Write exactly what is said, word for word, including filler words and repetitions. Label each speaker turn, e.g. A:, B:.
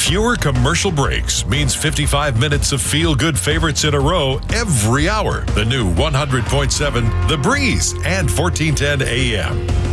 A: Fewer commercial breaks means fifty-five minutes of feel-good favorites in a row every hour. The new one hundred point seven The Breeze and fourteen ten A M.